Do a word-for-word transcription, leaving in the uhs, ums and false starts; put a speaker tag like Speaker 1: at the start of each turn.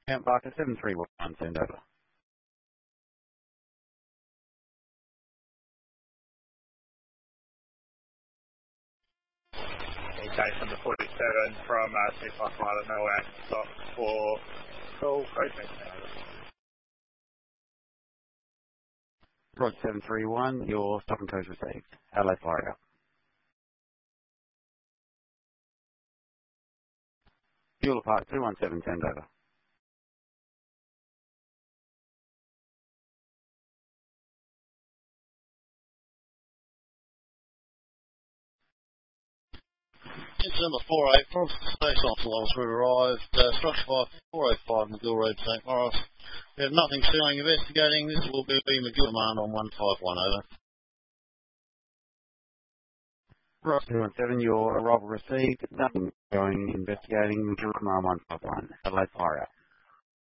Speaker 1: Count Barker seven three one, send over.
Speaker 2: Okay, from the forty-seven from uh, C five Pilot, no act, stop for call, code send over.
Speaker 1: Rod seven three one, your stop and code received. Adelaide fire out. Fuel Park two one seven, send over.
Speaker 3: December four eight from Space Ocelot, we arrived, uh, structure five four oh five McGill Road, Saint Morris. We have nothing showing investigating. This will be McGill command on one five one, over.
Speaker 1: Ross two one seven, your arrival received. Nothing going investigating. McGill command one five one. Adelaide fire out.